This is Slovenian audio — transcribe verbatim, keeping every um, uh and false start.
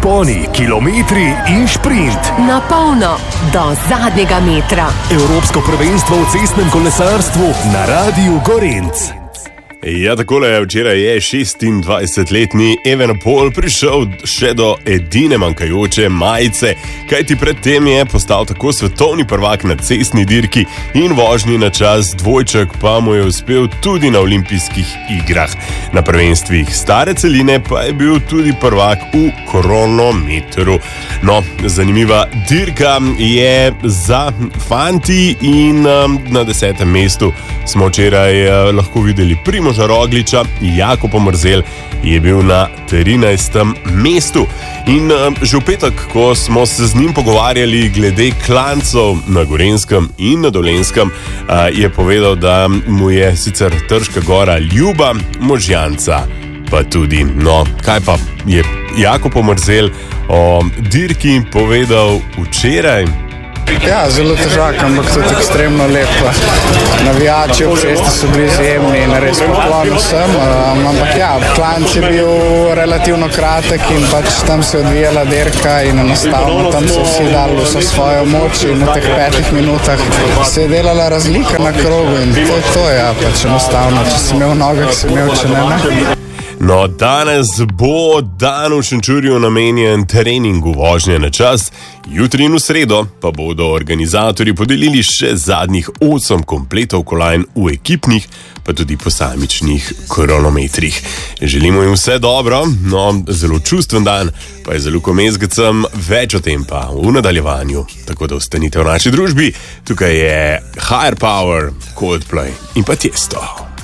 vzponi, kilometri in šprint. Na polno, do zadnjega metra. Evropsko prvenstvo v cestnem kolesarstvu na Radiu Gorenc. Ja, takole je včeraj je šestindvajsetletni Evenepoel prišel še do edine manjkajoče majice, kajti predtem je postal tako svetovni prvak na cestni dirki in vožnji na čas, dvojček pa mu je uspel tudi na olimpijskih igrah. Na prvenstvih stare celine pa je bil tudi prvak v kronometru. No, zanimiva dirka je za fanti in um, na desetem mestu smo včeraj uh, lahko videli Primoža Rogliča, Jakob Omerzel je bil na trinajstem mestu. In uh, že v petek, ko smo se z njim pogovarjali glede klancev na Gorenjskem in na Dolenjskem, uh, je povedal, da mu je sicer Trška gora ljuba, Možjanca pa tudi. No, kaj pa je Jakob Omerzel o dirki povedal včeraj? Ja, zelo težak, ampak tudi ekstremno lepo. Navijači ob cesti so bili izjemni in res poklon vsem, ampak ja, klanc je bil relativno kratek in pač tam se je odvijala dirka in enostavno tam so vsi dali vso svojo moč in v teh petih minutah se je delala razlika na krogu in to je to, ja, pač enostavno, če si imel noge, si imel, če ne, ne. No, danes bo dan v Šenčurju namenjen treningu vožnje na čas, jutri in v sredo pa bodo organizatorji podelili še zadnjih osem kompletov kolajn v ekipnih, pa tudi posamičnih kronometrih. Želimo jim vse dobro, no, zelo čustven dan, pa je za Luko Mezgecem, več o tem pa v nadaljevanju. Tako da ostanite v naši družbi, tukaj je Higher Power, Coldplay in pa Tiesto.